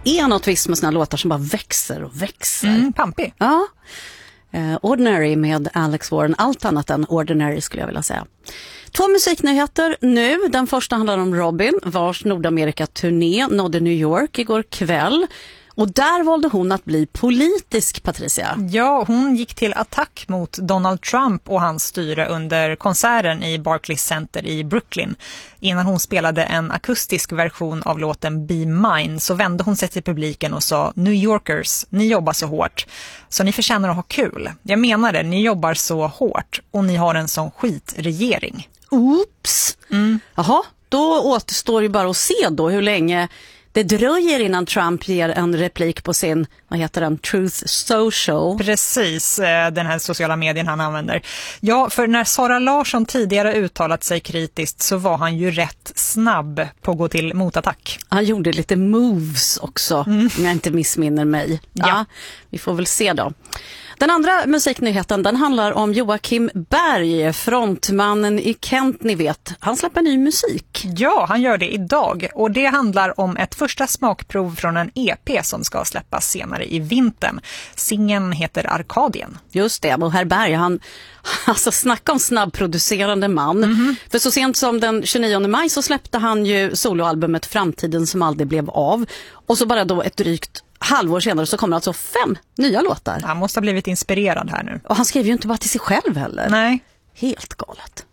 är något visst med sina låtar som bara växer och växer. Pampig. Ja. Ordinary med Alex Warren, allt annat än ordinary skulle jag vilja säga. 2 musiknyheter nu. Den första handlar om Robyn, vars Nordamerika-turné nådde New York igår kväll. Och där valde hon att bli politisk, Patricia. Ja, hon gick till attack mot Donald Trump och hans styre under konserten i Barclays Center i Brooklyn. Innan hon spelade en akustisk version av låten Be Mine så vände hon sig till publiken och sa: New Yorkers, ni jobbar så hårt, så ni förtjänar att ha kul. Jag menar det, ni jobbar så hårt och ni har en sån skitregering. Oops! Jaha, då återstår ju bara att se då hur länge det dröjer innan Trump ger en replik på sin, vad heter den, Truth Social. Precis, den här sociala medien han använder. Ja, för när Sara Larsson tidigare uttalat sig kritiskt så var han ju rätt snabb på att gå till motattack. Han gjorde lite moves också, om jag inte missminner mig. Ja, vi får väl se då. Den andra musiknyheten, den handlar om Joakim Berg, frontmannen i Kent, ni vet. Han släpper ny musik. Ja, han gör det idag. Och det handlar om ett första smakprov från en EP som ska släppas senare i vintern. Singeln heter Arkadien. Just det, och herr Berg, han alltså snacka om snabbproducerande man. För så sent som den 29 maj så släppte han ju soloalbumet Framtiden som aldrig blev av. Och så bara då ett drygt halvår senare så kommer alltså 5 nya låtar. Han måste ha blivit inspirerad här nu. Och han skrev ju inte bara till sig själv heller. Nej. Helt galet.